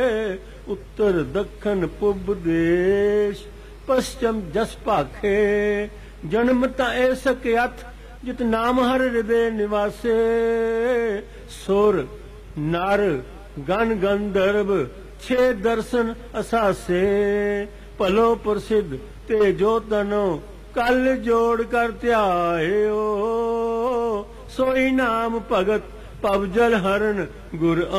उत्तर दखन पुब देश पश्चिम जस भाखे जन्म ता ऐसक अथ जित नाम हर हृदय निवासे सुर नर गण गंधर्व छे दर्शन असासे भलो प्रसिद्ध ते जो तनो कल जोड़ कर ध्यायो सोई नाम भगत पवजल हरन गुर